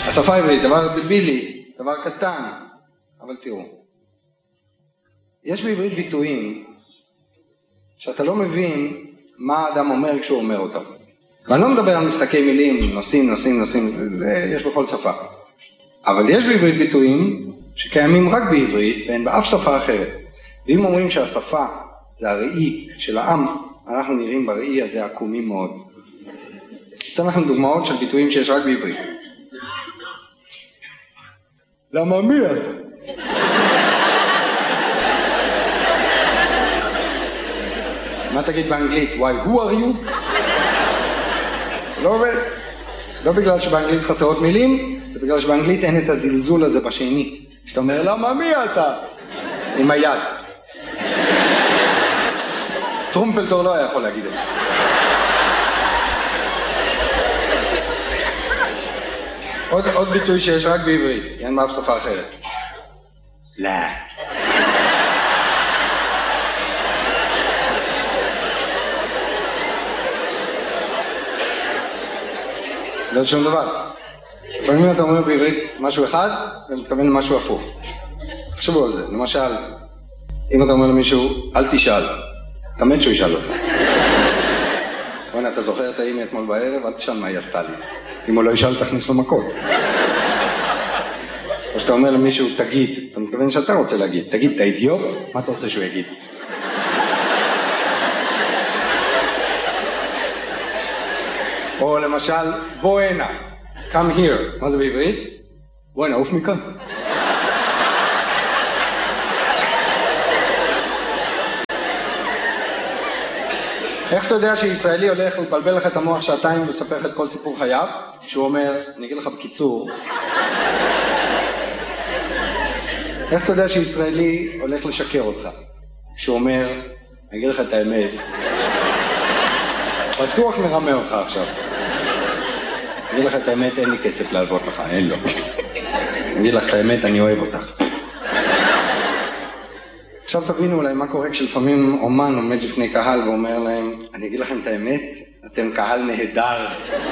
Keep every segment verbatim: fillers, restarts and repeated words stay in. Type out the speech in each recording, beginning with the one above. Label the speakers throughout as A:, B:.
A: השפה העברית, דבר דבילי, דבר קטן, אבל תראו. יש בעברית ביטויים שאתה לא מבין מה האדם אומר כשהוא אומר אותם. ואני לא מדבר על משחקי מילים, נושאים, נושאים, נושאים, זה, זה יש בכל שפה. אבל יש בעברית ביטויים שקיימים רק בעברית ואין באף שפה אחרת. ואם אומרים שהשפה זה הראי של העם, אנחנו נראים בראי הזה עקומים מאוד. אתן לכם דוגמאות של ביטויים שיש רק בעברית. למה מי אתה? מה תגיד באנגלית? Why, who are you? לא עובד. לא בגלל שבאנגלית חסרות מילים, זה בגלל שבאנגלית אין את הזלזול הזה בשני. שאתה אומר, למה מי אתה? עם היד. טרומפלדור לא היה יכול להגיד את זה. עוד, עוד ביטוי שיש רק בעברית, אין באף שפה אחרת. לא. לא שום דבר. לפעמים אתה אומר בעברית משהו אחד ומתכוון למשהו הפוך. תחשבו על זה. למשל, אם אתה אומר למישהו, אל תשאל, תמיד שהוא ישאל אותך. בוא'נה, אתה זוכר את האמא אתמול בערב? אל תשאל מה היא עשתה לי. אם הוא לא ישאל, תכניס לו מכות. או שאתה אומר למישהו, תגיד, אתה מתכוון שאתה רוצה להגיד, תגיד, אתה אידיוט? מה אתה רוצה שהוא יגיד? או למשל, בוא הנה, come here. מה זה בעברית? בוא הנה, עוף מכאן. איך אתה יודע שישראלי הולך לפלבל לך את המוח שעתיים ולספר לך את כל סיפור חייו? שהוא אומר, אני אגיד לך בקיצור. איך אתה יודע שישראלי הולך לשקר אותך? שהוא אומר, אני אגיד לך את האמת. בטוח מרמה אותך עכשיו. אני אגיד לך את האמת, אין לי כסף להלוות לך, אין לו. אני אגיד לך את האמת, אני אוהב אותך. עכשיו תבינו אולי מה קורה כשלפעמים אומן עומד לפני קהל ואומר להם, אני אגיד לכם את האמת, אתם קהל נהדר.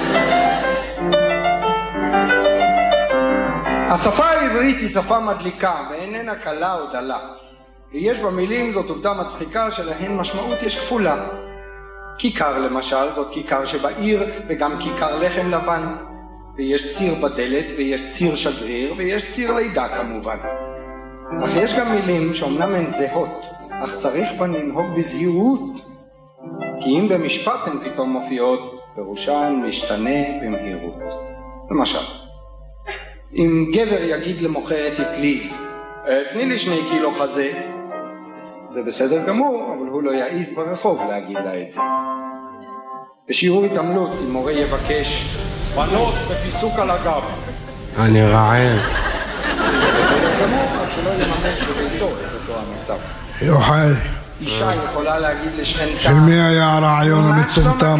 A: השפה העברית היא שפה מדליקה ואיננה קלה או דלה. ויש במילים זאת עובדה מצחיקה שלהן משמעות יש כפולה. כיכר למשל, זאת כיכר שבעיר וגם כיכר לחם לבן. ויש ציר בדלת ויש ציר שגריר ויש ציר לידה כמובן. אך יש גם מילים שאומנם הן זהות, אך צריך בה לנהוג בזהירות. כי אם במשפט הן פתאום מופיעות, פירושן משתנה במהירות. למשל, אם גבר יגיד למוכרת אטליז, תני לי שני קילו חזה, זה בסדר גמור, אבל הוא לא יעיז ברחוב להגיד לה את זה. בשיעור התעמלות, אם מורה יבקש, בנות בפיסוק על הגב.
B: אני רעב.
A: בסדר גמור, רק שלא יממש בביתו את אותו המצב.
C: יוחאי.
A: אישה יכולה להגיד לשכנתה.
C: של מי היה הרעיון המטומטם?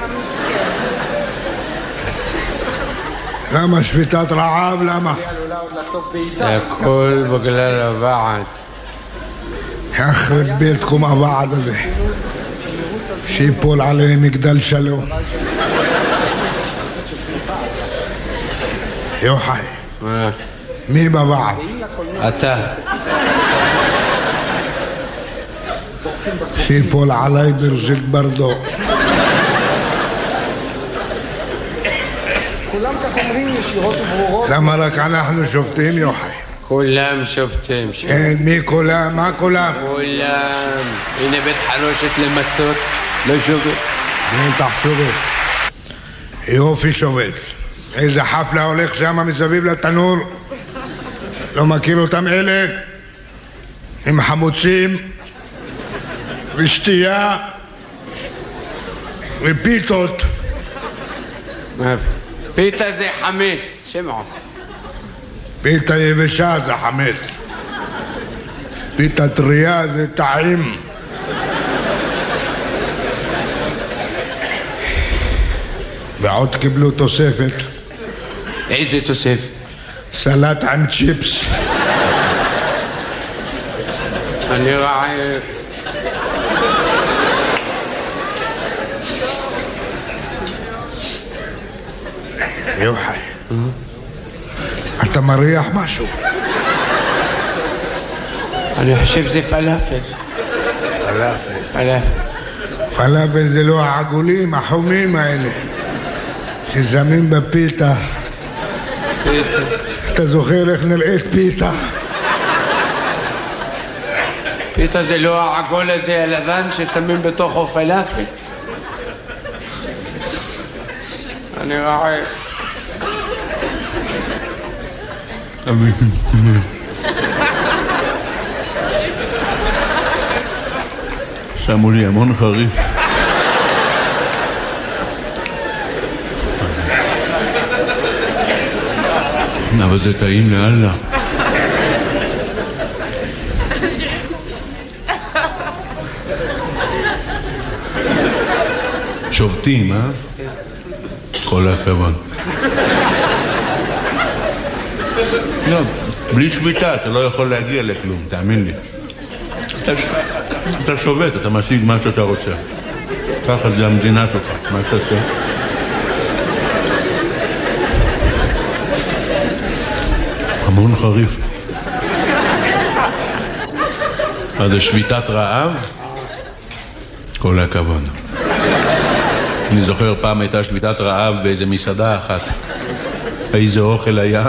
C: למה שביתת רעב? למה?
B: הכל בגלל הוועד.
C: יחרב ביתכם הוועד הזה. שיפול עליהם מגדל שלום. יוחאי. מי בוועד?
B: אתה.
C: שיפול עליי ברזיק ברדו.
A: כולם כך אומרים ישירות וברורות.
C: למה רק אנחנו שופטים, יוחאי?
B: כולם שופטים.
C: כן, מי כולם? מה כולם?
B: כולם. הנה בית חרושת למצות. לא שובת.
C: בטח שובת. יופי שובת. איזה חפלה הולך שם מסביב לתנור. לא מכיר אותם אלה? עם חמוצים ושתייה ופיתות.
B: פיתה זה חמץ, שמעו.
C: פיתה יבשה זה חמץ. פיתה טריה זה טעים. ועוד קיבלו תוספת.
B: איזה תוספת?
C: סלט עם צ'יפס.
B: אני רעב.
C: יוחאי, אתה מריח משהו?
B: אני חושב זה פלאפל.
C: פלאפל.
B: פלאפל.
C: פלאפל זה לא העגולים, החומים האלה, ששמים בפיתה.
B: פיתה.
C: אתה זוכר איך נראית פיתה?
B: פיתה זה לא העגול הזה הלבן ששמים בתוכו פלאפל? אני רעב.
D: שמו לי המון חריף. אבל זה טעים לאללה. שובטים, אה? כל הכבוד. לא, בלי שביתה אתה לא יכול להגיע לכלום, תאמין לי. אתה, אתה שובת, אתה משיג מה שאתה רוצה. ככה זה המדינה שלך, מה אתה עושה? המון חריף. אז זה שביתת רעב? כל הכבוד. אני זוכר פעם הייתה שביתת רעב באיזה מסעדה אחת. איזה אוכל היה?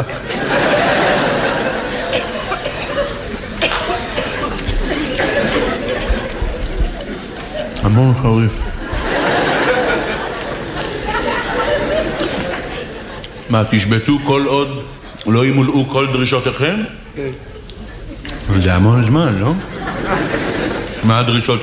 D: המון חריף. מה, תשבטו כל עוד לא ימולאו כל דרישותיכם? זה המון זמן, לא? מה הדרישות